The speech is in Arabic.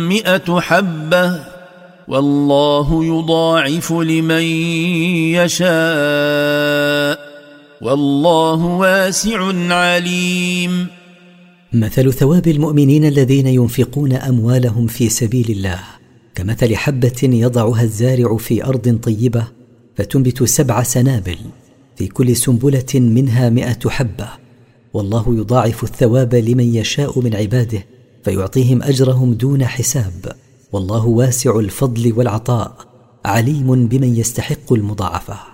100 حبة والله يضاعف لمن يشاء والله واسع عليم. مثل ثواب المؤمنين الذين ينفقون أموالهم في سبيل الله كمثل حبة يضعها الزارع في أرض طيبة فتنبت 7 سنابل في كل سنبلة منها 100 حبة، والله يضاعف الثواب لمن يشاء من عباده فيعطيهم أجرهم دون حساب، والله واسع الفضل والعطاء عليم بمن يستحق المضاعفة.